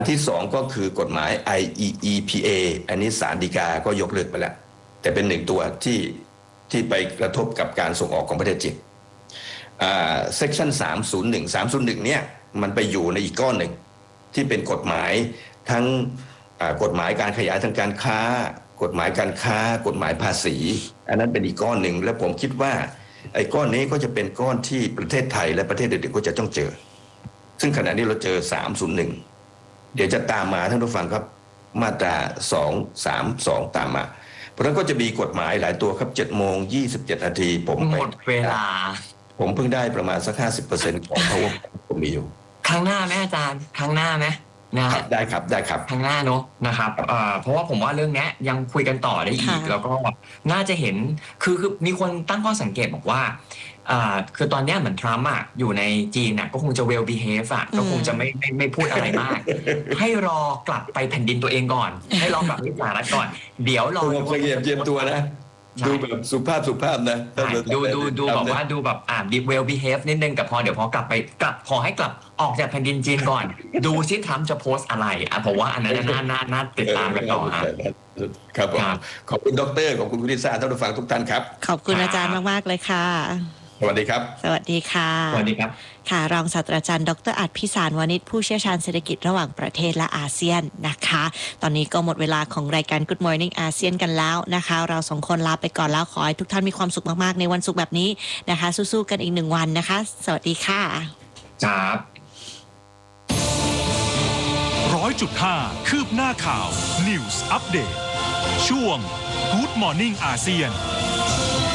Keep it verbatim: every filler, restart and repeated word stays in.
ที่สองก็คือกฎหมาย ไอ อี อี พี เอ อันนี้ศาลฎีกาก็ยกเลิกไปแล้วแต่เป็นหนึ่งตัวที่ที่ไปกระทบกับการส่งออกของประเทศจีนอ่า section สามศูนย์หนึ่ง สามศูนย์หนึ่งเนี่ยมันไปอยู่ในอีกก้อนหนึ่งที่เป็นกฎหมายทั้งกฎหมายการขยายทางการค้ากฎหมายการค้ากฎหมายภาษีอันนั้นเป็นอีกก้อนหนึ่งและผมคิดว่าไอ้ก้อนนี้ก็จะเป็นก้อนที่ประเทศไทยและประเทศอื่นๆก็จะต้องเจอซึ่งขณะนี้เราเจอสามศูนย์หนึ่งเดี๋ยวจะตามมาท่านผู้ฟังครับมาตราสองสามสองตามมาเพราะฉะนั้นก็จะมีกฎหมายหลายตัวครับเจ็ดโมงยี่สิบเจ็ดนาทีผมหมดเวลาผมเพิ่งได้ประมาณสักห้าสิบเปอร์เซ็นต์ของเขาผมมีอยู่ครั้งหน้าไหมอาจารย์ครั้งหน้าไหมนะครับได้ครับได้ครับครั้งหน้าเนอะนะครับเพราะว่าผมว่าเรื่องนี้ยังคุยกันต่อได้อีกแล้วก็น่าจะเห็นคือคือมีคนตั้งข้อสังเกตบอกว่าคือตอนนี้เหมือนทรัมป์อ่ะอยู่ในจีนน่ะก็คงจะ well behave อ่ะก็คงจะไม่ไม่ไม่พูดอะไรมากให้รอกลับไปแผ่นดินตัวเองก่อนให้รอกลับไปสหรัฐก่อนเดี๋ยวรอดูเตรียมเตรียมตัวนะดูแบบสุภาพสุภาพนะดูดูดูบอกว่าดูแบบอ่า well behave นิดนึงกับพอเดี๋ยวพอกลับไปกลับขอให้กลับออกจากแผ่นดินจีนก่อนดูซิทรัมป์จะโพสต์อะไรอ่ะผมว่าอันนั้นน่าน่าน่าติดตามกันต่อครับขอบคุณดรขอบคุณคุณลิซ่าท่านผู้ฟังทุกท่านครับขอบคุณอาจารย์มากๆเลยค่ะสวัสดีครับสวัสดีค่ะสวัสดีครับค่ะรองศาสตราจารย์ดร.อัฏฐพิสารวณิชผู้เชี่ยวชาญเศรษฐกิจระหว่างประเทศและอาเซียนนะคะตอนนี้ก็หมดเวลาของรายการ Good Morning อาเซียนกันแล้วนะคะเราสองคนลาไปก่อนแล้วขอให้ทุกท่านมีความสุขมากๆในวันศุกร์แบบนี้นะคะสู้ๆกันอีกหนึ่งวันนะคะสวัสดีค่ะครับร้อยจุดห้าคืบหน้าข่าว News Update ช่วง Good Morning อาเซียน